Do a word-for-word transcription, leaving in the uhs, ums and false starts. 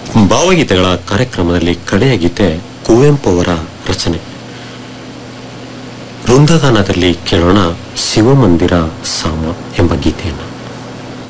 ಭಾವಗೀತೆಗಳ ಕಾರ್ಯಕ್ರಮದಲ್ಲಿ ಕಡೆಯ ಗೀತೆ ಕುವೆಂಪು ಅವರ ರಚನೆ. ವೃಂದಗಾನದಲ್ಲಿ ಕೇಳೋಣ ಶಿವಮಂದಿರ ಸಾಮ ಎಂಬ ಗೀತೆಯನ್ನು.